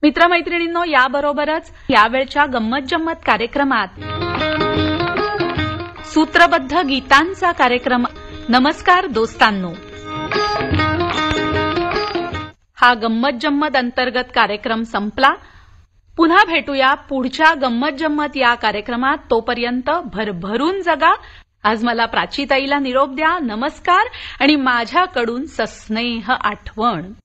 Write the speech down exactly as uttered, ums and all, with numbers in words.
मित्रमैत्रिणींनो, याबरोबरच यावेळच्या गंमत जम्मत कार्यक्रमात सूत्रबद्ध गीतांचा कार्यक्रम नमस्कार दोस्तांनो. हा गंमत जम्मत अंतर्गत कार्यक्रम संपला. पुन्हा भेटूया पुढच्या गंमत जम्मत या कार्यक्रमात. तोपर्यंत भरभरून जगा. आज मला प्राचीताईला निरोप द्या. नमस्कार आणि माझ्याकडून सस्नेह आठवण.